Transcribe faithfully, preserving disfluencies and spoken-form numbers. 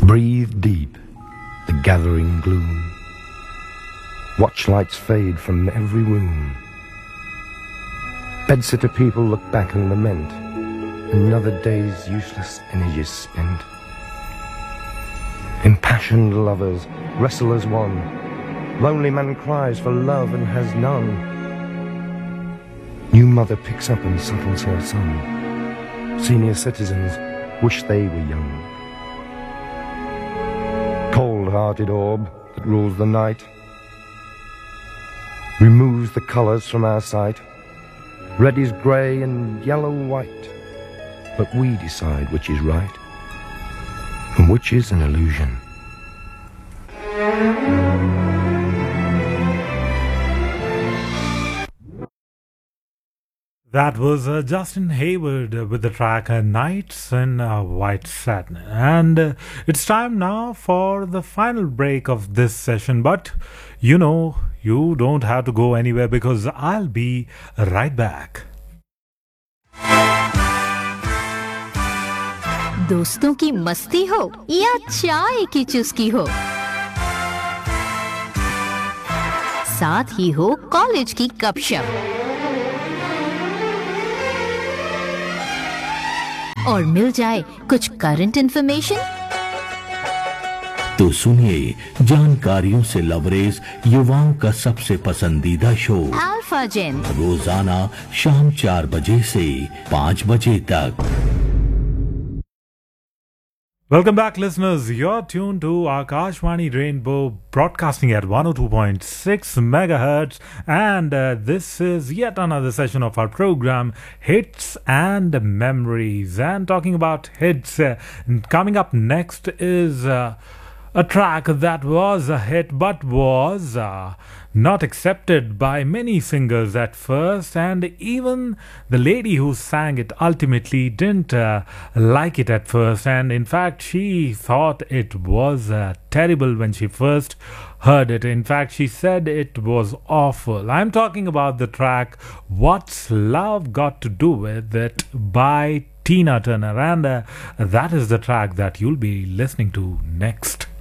Breathe deep the gathering gloom. Watch lights fade from every room. Bedsitter people look back and lament. Another day's useless energy spent. Impassioned lovers wrestle as one. Lonely man cries for love and has none. New mother picks up and settles her son. Senior citizens wish they were young. Cold-hearted orb that rules the night removes the colours from our sight. Red is grey and yellow white, but we decide which is right and which is an illusion. That was uh, Justin Hayward uh, with the track uh, Nights in uh, White Satin. And uh, it's time now for the final break of this session. But, you know, you don't have to go anywhere because I'll be right back. दोस्तों की मस्ती हो या चाय की चुस्की हो, साथ ही हो कॉलेज की गपशप और मिल जाए कुछ करंट इन्फॉर्मेशन, तो सुनिए जानकारियों से लवरेज युवाओं का सबसे पसंदीदा शो अल्फा जेन, रोजाना शाम चार बजे से पाँच बजे तक. Welcome back, listeners. You're tuned to Akashvani Rainbow, broadcasting at one oh two point six megahertz, and uh, this is yet another session of our program, Hits and Memories. And talking about hits, uh, coming up next is uh, a track that was a hit but was uh, not accepted by many singers at first, and even the lady who sang it ultimately didn't uh, like it at first, and in fact she thought it was uh, terrible when she first heard it. In fact, she said it was awful. I'm talking about the track What's Love Got to Do With It by Tina Turner, and uh, that is the track that you'll be listening to next.